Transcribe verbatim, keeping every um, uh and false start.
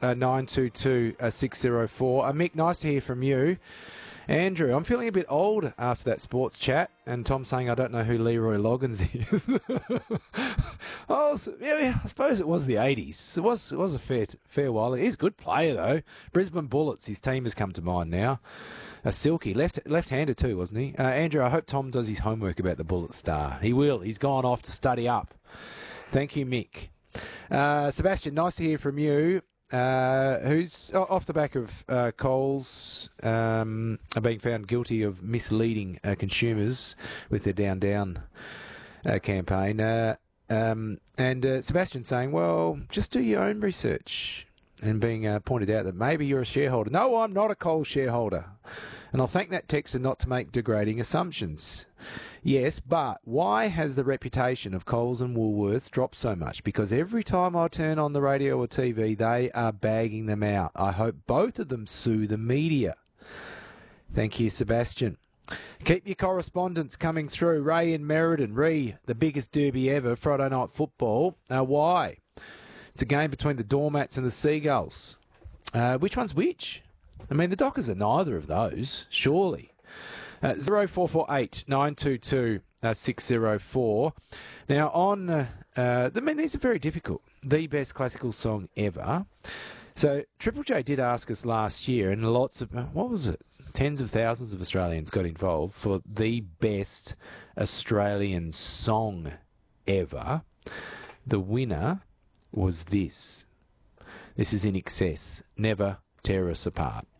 uh, nine two two six zero four. Uh, Mick, nice to hear from you. Andrew, I'm feeling a bit old after that sports chat, and Tom saying I don't know who Leroy Loggins is. oh, so, yeah, I suppose it was the eighties. It was it was a fair fair while. He's a good player though. Brisbane Bullets, his team has come to mind now. A silky left left-handed too, wasn't he? Uh, Andrew, I hope Tom does his homework about the Bullet Star. He will. He's gone off to study up. Thank you, Mick. Uh, Sebastian, nice to hear from you. Uh, who's off the back of uh, Coles um, being found guilty of misleading uh, consumers with their Down Down uh, campaign. Uh, um, and uh, Sebastian saying, well, just do your own research. And being uh, pointed out that maybe you're a shareholder. No, I'm not a Coles shareholder. And I'll thank that texter not to make degrading assumptions. Yes, but why has the reputation of Coles and Woolworths dropped so much? Because every time I turn on the radio or T V, they are bagging them out. I hope both of them sue the media. Thank you, Sebastian. Keep your correspondence coming through. Ray in Merredin. Ree, the biggest derby ever, Friday night football. Uh, why? It's a game between the Doormats and the Seagulls. Uh, which one's which? I mean, the Dockers are neither of those, surely. Uh, zero four four eight nine two two six zero four. Now, on... Uh, uh, I mean, these are very difficult. The best classical song ever. So, Triple J did ask us last year, and lots of... What was it? Tens of thousands of Australians got involved for the best Australian song ever. The winner was this. This is In Excess. Never Tear Us Apart.